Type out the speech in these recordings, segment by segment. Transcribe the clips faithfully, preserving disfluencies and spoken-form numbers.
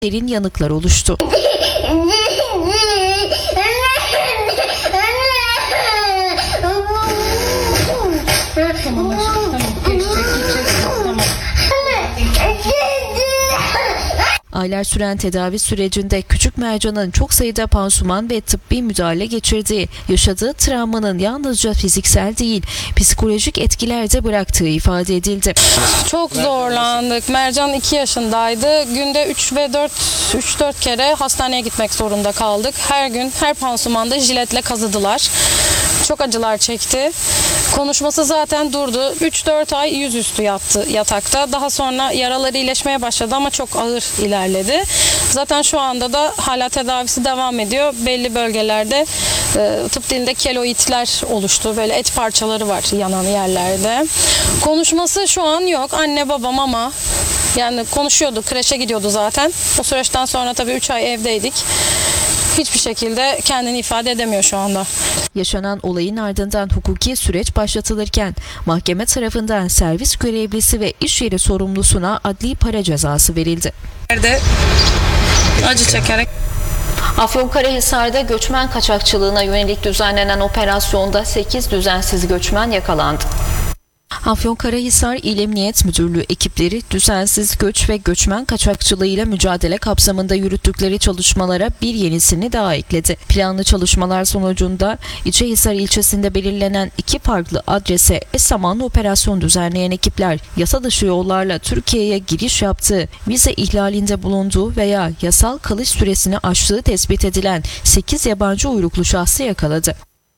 derin yanıklar oluştu. Aylar süren tedavi sürecinde Küçük Mercan'ın çok sayıda pansuman ve tıbbi müdahale geçirdiği, yaşadığı travmanın yalnızca fiziksel değil, psikolojik etkiler de bıraktığı ifade edildi. Çok zorlandık. Mercan iki yaşındaydı. Günde üç ve dört, üç dört kere hastaneye gitmek zorunda kaldık. Her gün her pansumanda jiletle kazıdılar. Çok acılar çekti. Konuşması zaten durdu. üç dört ay yüzüstü yattı yatakta. Daha sonra yaraları iyileşmeye başladı ama çok ağır ilerledi. Zaten şu anda da hala tedavisi devam ediyor. Belli bölgelerde e, tıp dilinde keloidler oluştu. Böyle et parçaları var yanan yerlerde. Konuşması şu an yok. Anne babam ama yani konuşuyordu. Kreşe gidiyordu zaten. O süreçten sonra tabii üç ay evdeydik. Hiçbir şekilde kendini ifade edemiyor şu anda. Yaşanan olayın ardından hukuki süreç başlatılırken mahkeme tarafından servis görevlisi ve iş yeri sorumlusuna adli para cezası verildi. Acı çekerek. Afyonkarahisar'da göçmen kaçakçılığına yönelik düzenlenen operasyonda sekiz düzensiz göçmen yakalandı. Afyonkarahisar İl Emniyet Müdürlüğü ekipleri düzensiz göç ve göçmen kaçakçılığıyla mücadele kapsamında yürüttükleri çalışmalara bir yenisini daha ekledi. Planlı çalışmalar sonucunda İçehisar ilçesinde belirlenen iki farklı adrese eş zamanlı operasyon düzenleyen ekipler yasa dışı yollarla Türkiye'ye giriş yaptığı, vize ihlalinde bulunduğu veya yasal kalış süresini aştığı tespit edilen sekiz yabancı uyruklu şahsı yakaladı.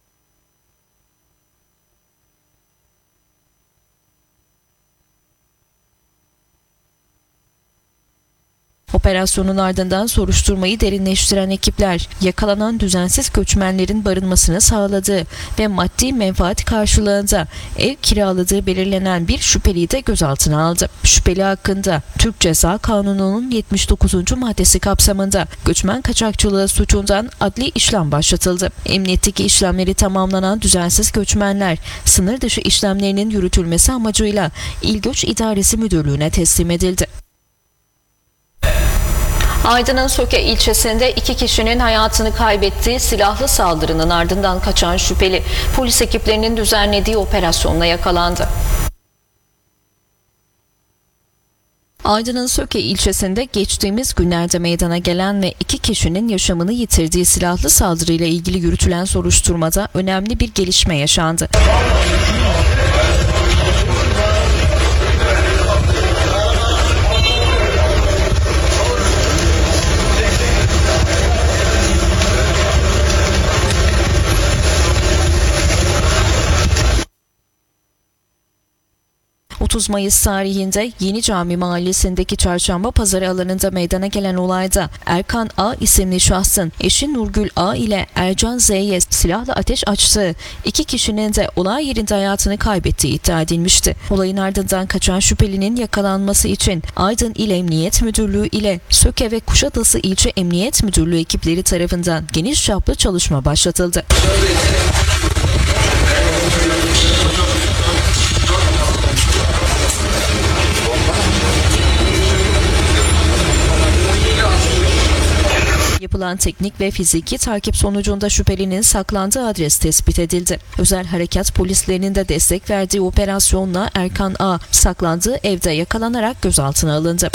Operasyonun ardından soruşturmayı derinleştiren ekipler yakalanan düzensiz göçmenlerin barınmasını sağladığı ve maddi menfaat karşılığında ev kiraladığı belirlenen bir şüpheliyi de gözaltına aldı. Şüpheli hakkında Türk Ceza Kanunu'nun yetmiş dokuzuncu maddesi kapsamında göçmen kaçakçılığı suçundan adli işlem başlatıldı. Emniyetteki işlemleri tamamlanan düzensiz göçmenler sınır dışı işlemlerinin yürütülmesi amacıyla İl Göç İdaresi Müdürlüğü'ne teslim edildi. Aydın'ın Söke ilçesinde iki kişinin hayatını kaybettiği silahlı saldırının ardından kaçan şüpheli polis ekiplerinin düzenlediği operasyonla yakalandı. Aydın'ın Söke ilçesinde geçtiğimiz günlerde meydana gelen ve iki kişinin yaşamını yitirdiği silahlı saldırıyla ilgili yürütülen soruşturmada önemli bir gelişme yaşandı. otuz Mayıs tarihinde Yeni Cami Mahallesi'ndeki Çarşamba Pazarı alanında meydana gelen olayda Erkan A isimli şahsın eşi Nurgül A ile Ercan Z'ye silahla ateş açtığı, iki kişinin de olay yerinde hayatını kaybettiği iddia edilmişti. Olayın ardından kaçan şüphelinin yakalanması için Aydın İl Emniyet Müdürlüğü ile Söke ve Kuşadası İlçe Emniyet Müdürlüğü ekipleri tarafından geniş çaplı çalışma başlatıldı. Yapılan teknik ve fiziki takip sonucunda şüphelinin saklandığı adres tespit edildi. Özel harekat polislerinin de destek verdiği operasyonla Erkan A saklandığı evde yakalanarak gözaltına alındı.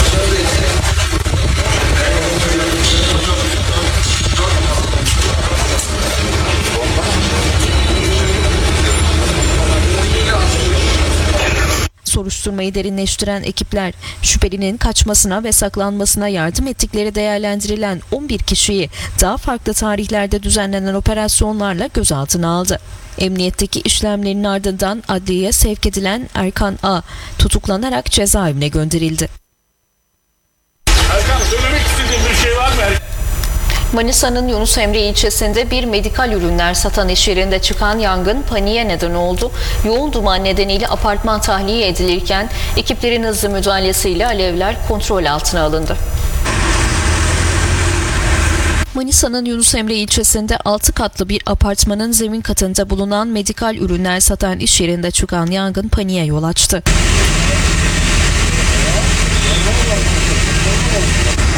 Soruşturmayı derinleştiren ekipler şüphelinin kaçmasına ve saklanmasına yardım ettikleri değerlendirilen on bir kişiyi daha farklı tarihlerde düzenlenen operasyonlarla gözaltına aldı. Emniyetteki işlemlerin ardından adliyeye sevk edilen Erkan A tutuklanarak cezaevine gönderildi. Erkan, söylemek istediğin bir şey var mı? Manisa'nın Yunus Emre ilçesinde bir medikal ürünler satan iş yerinde çıkan yangın paniğe neden oldu. Yoğun duman nedeniyle apartman tahliye edilirken ekiplerin hızlı müdahalesiyle alevler kontrol altına alındı. Manisa'nın Yunus Emre ilçesinde altı katlı bir apartmanın zemin katında bulunan medikal ürünler satan iş yerinde çıkan yangın paniğe yol açtı.